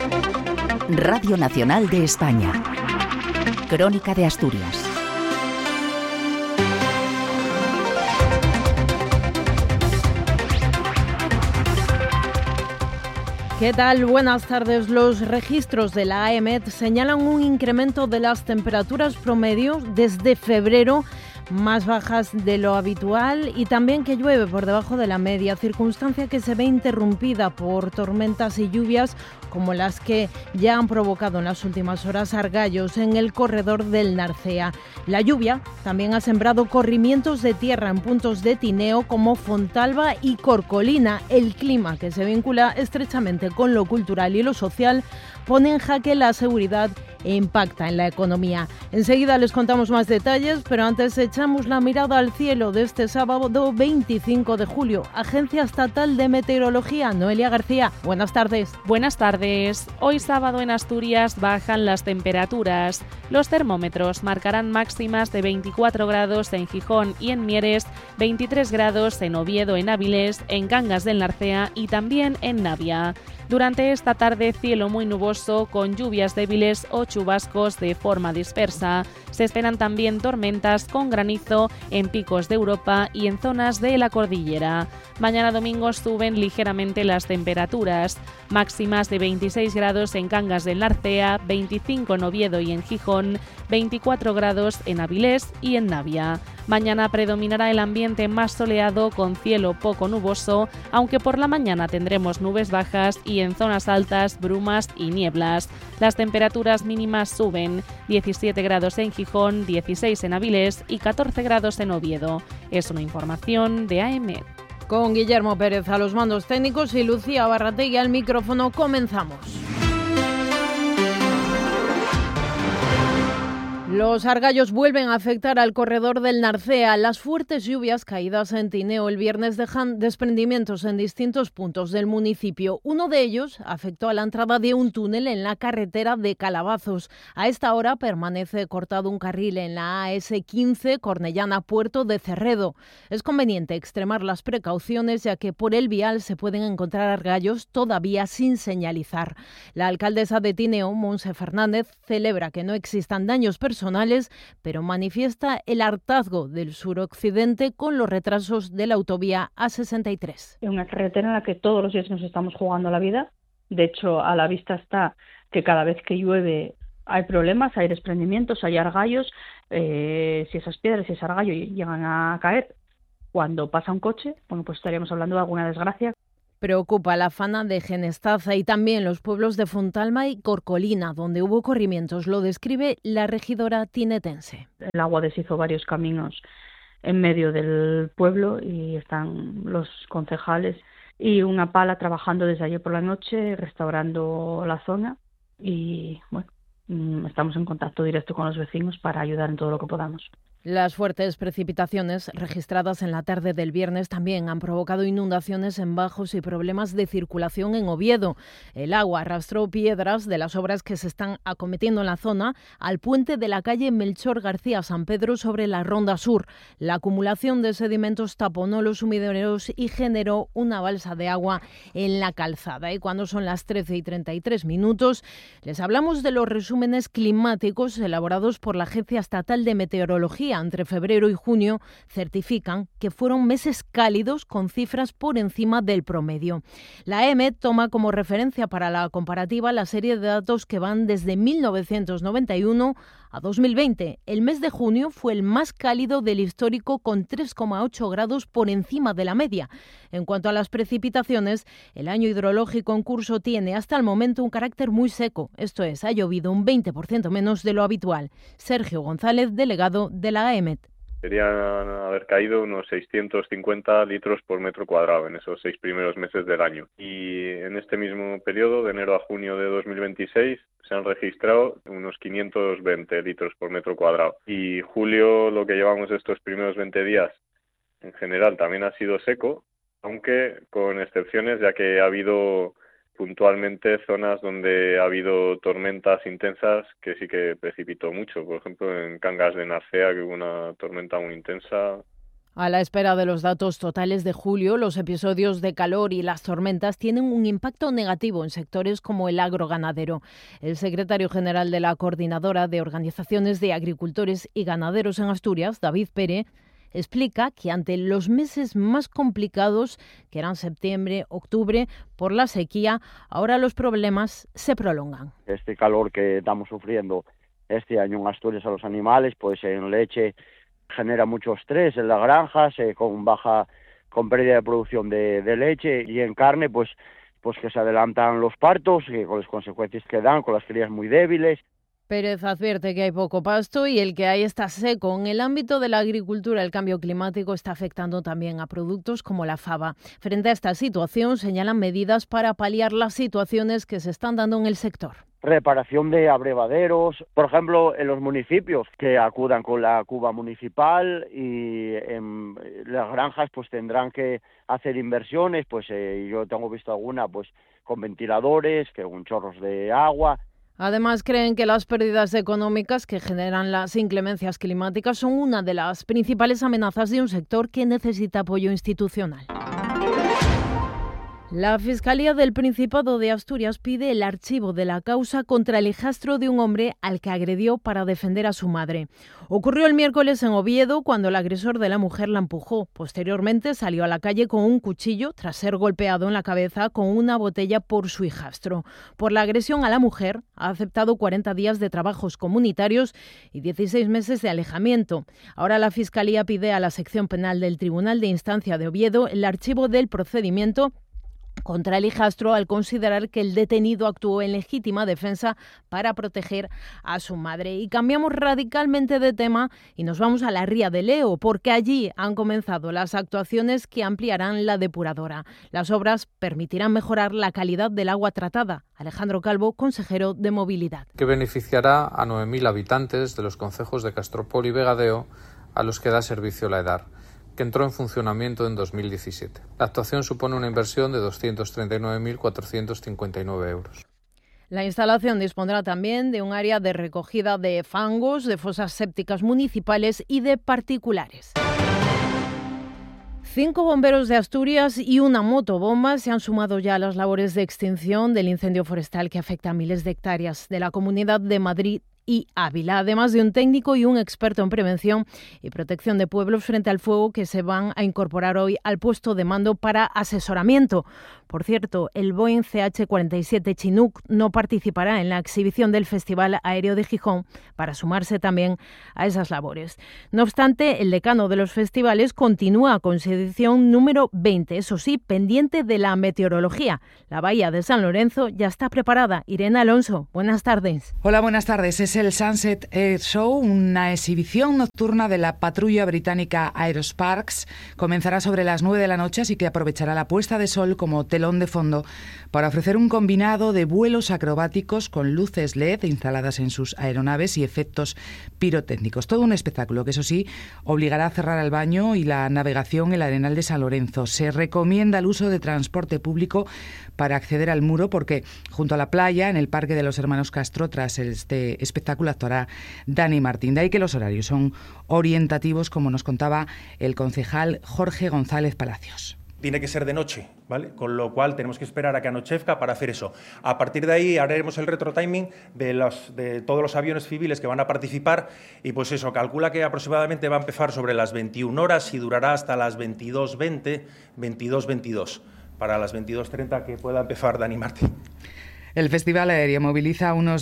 Radio Nacional de España. Crónica de Asturias. ¿Qué tal? Buenas tardes. Los registros de la AEMET señalan un incremento de las temperaturas promedio desde febrero, más bajas de lo habitual, y también que llueve por debajo de la media, circunstancia que se ve interrumpida por tormentas y lluvias como las que ya han provocado en las últimas horas argallos en el corredor del Narcea. La lluvia también ha sembrado corrimientos de tierra en puntos de tineo como Fontalba y Corcolina. El clima, que se vincula estrechamente con lo cultural y lo social, pone en jaque la seguridad e impacta en la economía. Enseguida les contamos más detalles, pero antes echamos la mirada al cielo de este sábado 25 de julio. Agencia Estatal de Meteorología, Noelia García. Buenas tardes. Buenas tardes. Hoy sábado en Asturias bajan las temperaturas. Los termómetros marcarán máximas de 24 grados en Gijón y en Mieres, 23 grados en Oviedo, en Avilés, en Cangas del Narcea y también en Navia. Durante esta tarde, cielo muy nuboso con lluvias débiles o chubascos de forma dispersa. Se esperan también tormentas con granizo en picos de Europa y en zonas de la cordillera. Mañana domingo suben ligeramente las temperaturas, máximas de 26 grados en Cangas del Narcea, 25 en Oviedo y en Gijón, 24 grados en Avilés y en Navia. Mañana predominará el ambiente más soleado con cielo poco nuboso, aunque por la mañana tendremos nubes bajas y en zonas altas brumas y nieblas. Las temperaturas mínimas suben, 17 grados en Gijón, 16 en Avilés y 14 grados en Oviedo. Es una información de AEMET. Con Guillermo Pérez a los mandos técnicos y Lucía Barrategui al micrófono, comenzamos. Los argallos vuelven a afectar al corredor del Narcea. Las fuertes lluvias caídas en Tineo el viernes dejan desprendimientos en distintos puntos del municipio. Uno de ellos afectó a la entrada de un túnel en la carretera de Calabazos. A esta hora permanece cortado un carril en la AS15 Cornellana-Puerto de Cerredo. Es conveniente extremar las precauciones, ya que por el vial se pueden encontrar argallos todavía sin señalizar. La alcaldesa de Tineo, Montse Fernández, celebra que no existan daños personales, pero manifiesta el hartazgo del suroccidente con los retrasos de la autovía A63. Es una carretera en la que todos los días nos estamos jugando la vida. De hecho, a la vista está que cada vez que llueve hay problemas, hay desprendimientos, hay argallos. Si esas piedras y ese argallo llegan a caer cuando pasa un coche, bueno, pues estaríamos hablando de alguna desgracia. Preocupa la fauna de Genestaza y también los pueblos de Fontalba y Corcolina, donde hubo corrimientos. Lo describe la regidora tinetense. El agua deshizo varios caminos en medio del pueblo y están los concejales y una pala trabajando desde ayer por la noche, restaurando la zona y bueno, estamos en contacto directo con los vecinos para ayudar en todo lo que podamos. Las fuertes precipitaciones registradas en la tarde del viernes también han provocado inundaciones en bajos y problemas de circulación en Oviedo. El agua arrastró piedras de las obras que se están acometiendo en la zona al puente de la calle Melchor García San Pedro sobre la Ronda Sur. La acumulación de sedimentos taponó los sumideros y generó una balsa de agua en la calzada. Y cuando son las 13:33, les hablamos de los resúmenes climáticos elaborados por la Agencia Estatal de Meteorología. Entre febrero y junio certifican que fueron meses cálidos con cifras por encima del promedio. La AEMET toma como referencia para la comparativa la serie de datos que van desde 1991 a 2020. El mes de junio fue el más cálido del histórico con 3,8 grados por encima de la media. En cuanto a las precipitaciones, el año hidrológico en curso tiene hasta el momento un carácter muy seco. Esto es, ha llovido un 20% menos de lo habitual. Sergio González, delegado de la AEMET. Deberían haber caído unos 650 litros por metro cuadrado en esos 6 primeros meses del año. Y en este mismo periodo, de enero a junio de 2026, se han registrado unos 520 litros por metro cuadrado. Y julio, lo que llevamos estos primeros 20 días, en general también ha sido seco, aunque con excepciones, ya que ha habido puntualmente zonas donde ha habido tormentas intensas que sí que precipitó mucho. Por ejemplo, en Cangas de Narcea, que hubo una tormenta muy intensa. A la espera de los datos totales de julio, los episodios de calor y las tormentas tienen un impacto negativo en sectores como el agroganadero. El secretario general de la Coordinadora de Organizaciones de Agricultores y Ganaderos en Asturias, David Pérez, explica que ante los meses más complicados, que eran septiembre, octubre, por la sequía, ahora los problemas se prolongan. Este calor que estamos sufriendo este año en Asturias a los animales, pues en leche genera mucho estrés en las granjas, con pérdida de producción de leche, y en carne pues que se adelantan los partos, con las consecuencias que dan, con las crías muy débiles. Pérez advierte que hay poco pasto y el que hay está seco. En el ámbito de la agricultura, el cambio climático está afectando también a productos como la fava. Frente a esta situación, señalan medidas para paliar las situaciones que se están dando en el sector. Reparación de abrevaderos, por ejemplo, en los municipios que acudan con la cuba municipal, y en las granjas pues tendrán que hacer inversiones, pues yo tengo visto alguna pues con ventiladores, con chorros de agua. Además, creen que las pérdidas económicas que generan las inclemencias climáticas son una de las principales amenazas de un sector que necesita apoyo institucional. La Fiscalía del Principado de Asturias pide el archivo de la causa contra el hijastro de un hombre al que agredió para defender a su madre. Ocurrió el miércoles en Oviedo cuando el agresor de la mujer la empujó. Posteriormente salió a la calle con un cuchillo tras ser golpeado en la cabeza con una botella por su hijastro. Por la agresión a la mujer ha aceptado 40 días de trabajos comunitarios y 16 meses de alejamiento. Ahora la Fiscalía pide a la sección penal del Tribunal de Instancia de Oviedo el archivo del procedimiento contra el hijastro al considerar que el detenido actuó en legítima defensa para proteger a su madre. Y cambiamos radicalmente de tema y nos vamos a la Ría de Leo, porque allí han comenzado las actuaciones que ampliarán la depuradora. Las obras permitirán mejorar la calidad del agua tratada. Alejandro Calvo, consejero de Movilidad. Que beneficiará a 9.000 habitantes de los concejos de Castropol y Vegadeo, a los que da servicio la EDAR, que entró en funcionamiento en 2017. La actuación supone una inversión de 239.459 euros. La instalación dispondrá también de un área de recogida de fangos, de fosas sépticas municipales y de particulares. 5 bomberos de Asturias y una motobomba se han sumado ya a las labores de extinción del incendio forestal que afecta a miles de hectáreas de la Comunidad de Madrid y Ávila, además de un técnico y un experto en prevención y protección de pueblos frente al fuego que se van a incorporar hoy al puesto de mando para asesoramiento. Por cierto, el Boeing CH-47 Chinook no participará en la exhibición del Festival Aéreo de Gijón para sumarse también a esas labores. No obstante, el decano de los festivales continúa con su edición número 20, eso sí, pendiente de la meteorología. La bahía de San Lorenzo ya está preparada. Irene Alonso, buenas tardes. Hola, buenas tardes. Es el Sunset Air Show, una exhibición nocturna de la patrulla británica Aerosparks. Comenzará sobre las 9 de la noche, así que aprovechará la puesta de sol como telón de fondo para ofrecer un combinado de vuelos acrobáticos con luces LED instaladas en sus aeronaves y efectos pirotécnicos. Todo un espectáculo que, eso sí, obligará a cerrar el baño y la navegación en el Arenal de San Lorenzo. Se recomienda el uso de transporte público para acceder al muro porque junto a la playa, en el Parque de los Hermanos Castro, tras este espectáculo actuará Dani Martín. De ahí que los horarios son orientativos, como nos contaba el concejal Jorge González Palacios. Tiene que ser de noche, ¿vale? Con lo cual tenemos que esperar a que anochezca para hacer eso. A partir de ahí haremos el retrotiming de todos los aviones civiles que van a participar y pues eso, calcula que aproximadamente va a empezar sobre las 21 horas y durará hasta las 22:20, 22:22, para las 22:30 que pueda empezar Dani Martín. El Festival Aéreo moviliza a unos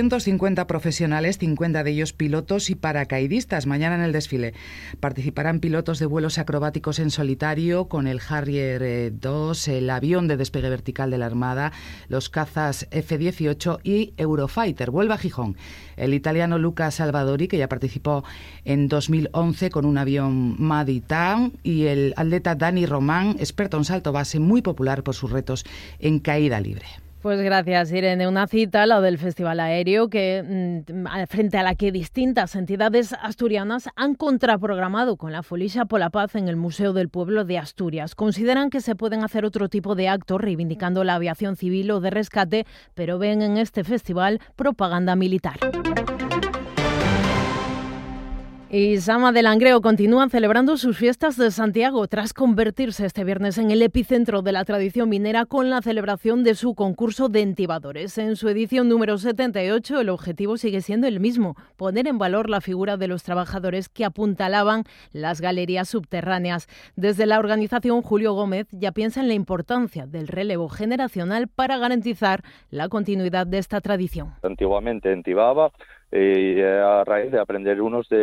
250 profesionales, 50 de ellos pilotos y paracaidistas. Mañana en el desfile participarán pilotos de vuelos acrobáticos en solitario con el Harrier 2, el avión de despegue vertical de la Armada, los cazas F-18 y Eurofighter. Vuelve a Gijón el italiano Luca Salvadori, que ya participó en 2011 con un avión Maditan, y el atleta Dani Román, experto en salto base, muy popular por sus retos en caída libre. Pues gracias, Irene. Una cita, la del Festival Aéreo, que frente a la que distintas entidades asturianas han contraprogramado con la Folixa por la Paz en el Museo del Pueblo de Asturias. Consideran que se pueden hacer otro tipo de actos reivindicando la aviación civil o de rescate, pero ven en este festival propaganda militar. Y Sama de Langreo continúan celebrando sus fiestas de Santiago tras convertirse este viernes en el epicentro de la tradición minera con la celebración de su concurso de entibadores. En su edición número 78 el objetivo sigue siendo el mismo, poner en valor la figura de los trabajadores que apuntalaban las galerías subterráneas. Desde la organización, Julio Gómez ya piensa en la importancia del relevo generacional para garantizar la continuidad de esta tradición. Antiguamente entibaba y a raíz de aprender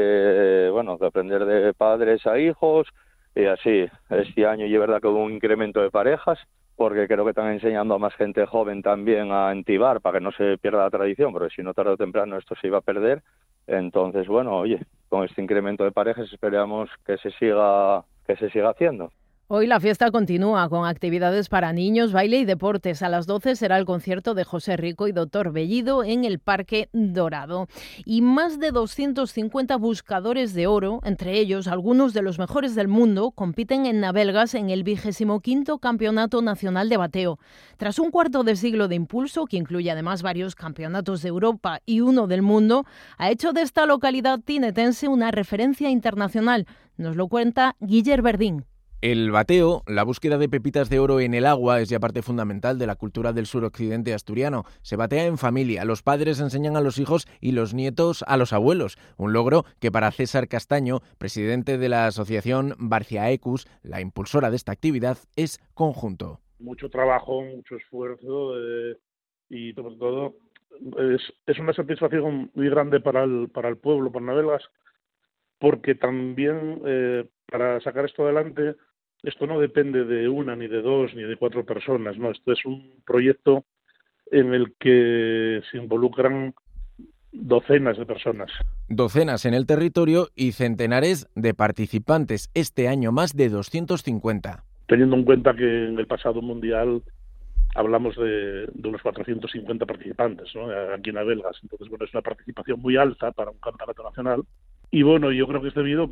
de aprender de padres a hijos y así. Este año y es verdad que hubo un incremento de parejas porque creo que están enseñando a más gente joven también a entibar para que no se pierda la tradición, porque si no tarde o temprano esto se iba a perder. Entonces, con este incremento de parejas esperamos que se siga haciendo. Hoy la fiesta continúa con actividades para niños, baile y deportes. A las 12 será el concierto de José Rico y Doctor Bellido en el Parque Dorado. Y más de 250 buscadores de oro, entre ellos algunos de los mejores del mundo, compiten en Navelgas en el 25º Campeonato Nacional de Bateo. Tras un cuarto de siglo de impulso, que incluye además varios campeonatos de Europa y uno del mundo, ha hecho de esta localidad tinetense una referencia internacional. Nos lo cuenta Guiller Verdín. El bateo, la búsqueda de pepitas de oro en el agua, es ya parte fundamental de la cultura del suroccidente asturiano. Se batea en familia, los padres enseñan a los hijos y los nietos a los abuelos. Un logro que para César Castaño, presidente de la asociación Barciaecus, la impulsora de esta actividad, es conjunto. Mucho trabajo, mucho esfuerzo y sobre todo es una satisfacción muy grande para el pueblo, para Navelgas, porque también para sacar esto adelante, esto no depende de una, ni de dos, ni de cuatro personas, ¿no? Esto es un proyecto en el que se involucran docenas de personas. Docenas en el territorio y centenares de participantes, este año más de 250. Teniendo en cuenta que en el pasado mundial hablamos de unos 450 participantes, ¿no? Aquí en Navelgas. Entonces, es una participación muy alta para un campeonato nacional. Y yo creo que es debido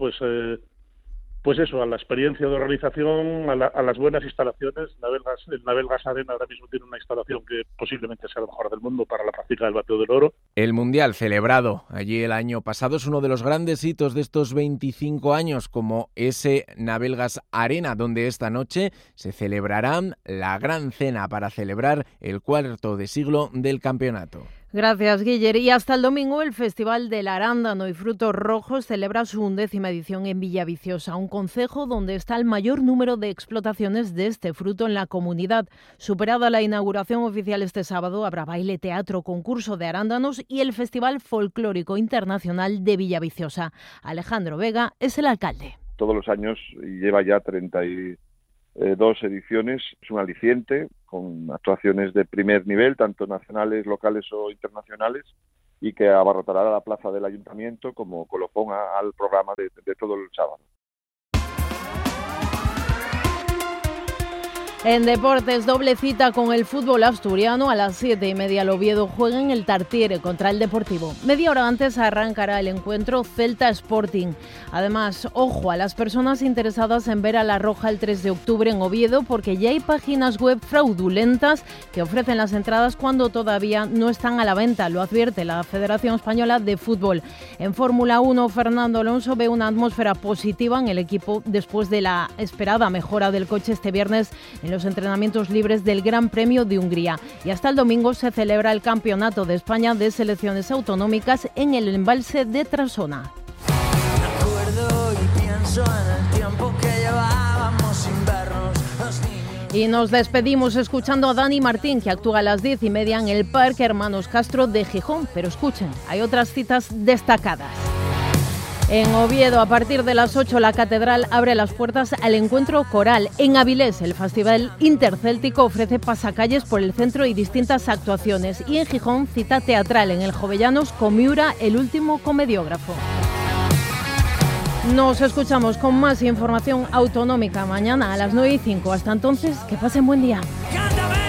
a la experiencia de organización, a las buenas instalaciones. El Navelgas Arena ahora mismo tiene una instalación que posiblemente sea la mejor del mundo para la práctica del bateo del oro. El Mundial celebrado allí el año pasado es uno de los grandes hitos de estos 25 años, como ese Navelgas Arena, donde esta noche se celebrará la gran cena para celebrar el cuarto de siglo del campeonato. Gracias, Guiller. Y hasta el domingo el Festival del Arándano y Frutos Rojos celebra su 11ª edición en Villaviciosa, un concejo donde está el mayor número de explotaciones de este fruto en la comunidad. Superada la inauguración oficial este sábado, habrá baile, teatro, concurso de arándanos y el Festival Folclórico Internacional de Villaviciosa. Alejandro Vega es el alcalde. Todos los años lleva ya 32 ediciones, es un aliciente con actuaciones de primer nivel, tanto nacionales, locales o internacionales, y que abarrotará la plaza del ayuntamiento como colofón al programa de todo el sábado. En deportes, doble cita con el fútbol asturiano. A las 7:30 el Oviedo juega en el Tartiere contra el Deportivo. Media hora antes arrancará el encuentro Celta Sporting. Además, ojo a las personas interesadas en ver a La Roja el 3 de octubre en Oviedo, porque ya hay páginas web fraudulentas que ofrecen las entradas cuando todavía no están a la venta. Lo advierte la Federación Española de Fútbol. En Fórmula 1, Fernando Alonso ve una atmósfera positiva en el equipo después de la esperada mejora del coche este viernes en los entrenamientos libres del Gran Premio de Hungría. Y hasta el domingo se celebra el Campeonato de España de Selecciones Autonómicas en el embalse de Trasona. Y nos despedimos escuchando a Dani Martín, que actúa a las 10:30 en el Parque Hermanos Castro de Gijón. Pero escuchen, hay otras citas destacadas. En Oviedo, a partir de las 8, la Catedral abre las puertas al encuentro coral. En Avilés, el Festival Intercéltico ofrece pasacalles por el centro y distintas actuaciones. Y en Gijón, cita teatral en el Jovellanos con Miura, el último comediógrafo. Nos escuchamos con más información autonómica mañana a las 9:05. Hasta entonces, que pasen buen día.